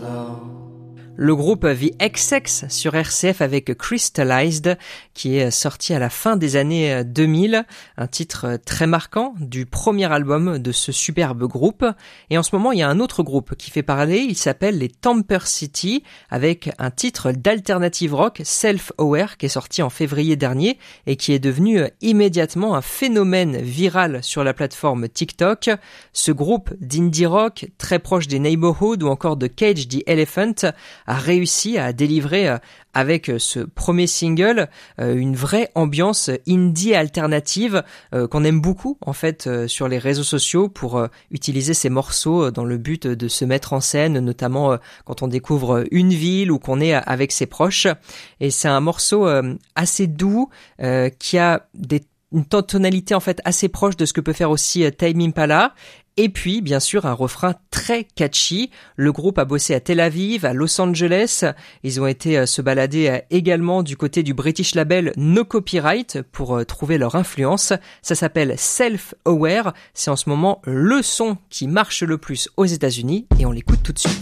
Le groupe The XX sur RCF avec Crystallized qui est sorti à la fin des années 2000, un titre très marquant du premier album de ce superbe groupe. Et en ce moment, il y a un autre groupe qui fait parler, il s'appelle les Tamper City avec un titre d'alternative rock Self-Aware qui est sorti en février dernier et qui est devenu immédiatement un phénomène viral sur la plateforme TikTok. Ce groupe d'indie rock très proche des Neighborhood ou encore de Cage the Elephant a réussi à délivrer avec ce premier single une vraie ambiance indie alternative qu'on aime beaucoup en fait sur les réseaux sociaux pour utiliser ces morceaux dans le but de se mettre en scène, notamment quand on découvre une ville ou qu'on est avec ses proches. Et c'est un morceau assez doux qui a une tonalité en fait assez proche de ce que peut faire aussi Tame Impala. Et puis, bien sûr, un refrain très catchy. Le groupe a bossé à Tel Aviv, à Los Angeles. Ils ont été se balader également du côté du British label No Copyright pour trouver leur influence. Ça s'appelle Self-Aware. C'est en ce moment le son qui marche le plus aux États-Unis et on l'écoute tout de suite.